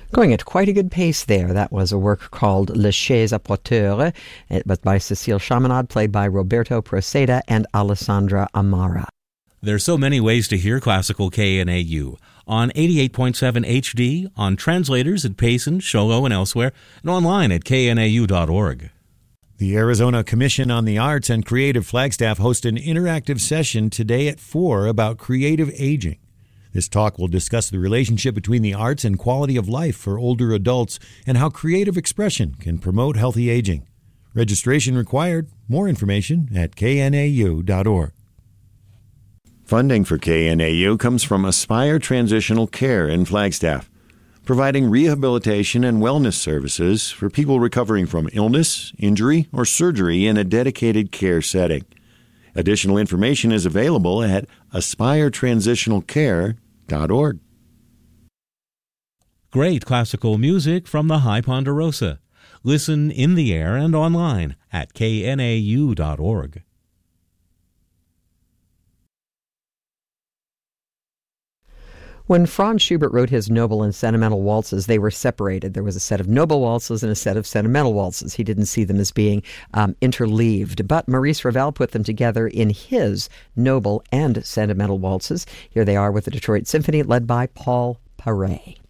Going at quite a good pace there. That was a work called Le Chaise à Porteur. It was by Cécile Chaminade, played by Roberto Proceda and Alessandra Amara. There's so many ways to hear classical KNAU. On 88.7 HD, on translators at Payson, Sholo, and elsewhere, and online at knau.org. The Arizona Commission on the Arts and Creative Flagstaff host an interactive session today at 4 about creative aging. This talk will discuss the relationship between the arts and quality of life for older adults and how creative expression can promote healthy aging. Registration required. More information at knau.org. Funding for KNAU comes from Aspire Transitional Care in Flagstaff, providing rehabilitation and wellness services for people recovering from illness, injury, or surgery in a dedicated care setting. Additional information is available at aspiretransitionalcare.org. Great classical music from the High Ponderosa. Listen in the air and online at knau.org. When Franz Schubert wrote his noble and sentimental waltzes, they were separated. There was a set of noble waltzes and a set of sentimental waltzes. He didn't see them as being interleaved. But Maurice Ravel put them together in his noble and sentimental waltzes. Here they are with the Detroit Symphony, led by Paul Paray.